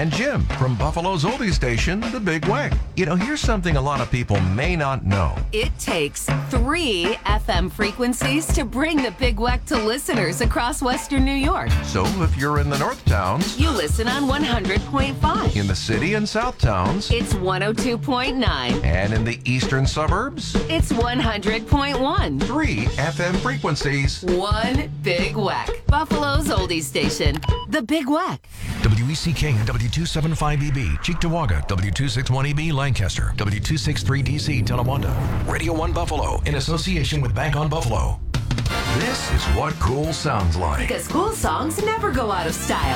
and Jim from Buffalo's oldie station, The Big Weck. You know, here's something a lot of people may not know. It takes 3 FM frequencies to bring The Big Weck to listeners across Western New York. So if you're in the North Towns, You listen on 100.5. in the City and South Towns, It's 102.9. and in the eastern suburbs, It's 100.1. 3 FM frequencies. One Big Weck. Buffalo's oldie station, The Big Weck. WECK and W275EB, Cheektowaga, W261EB, Lancaster, W263DC, Tonawanda. Radio 1 Buffalo, in association with Bank on Buffalo. This is what cool sounds like. Because cool songs never go out of style.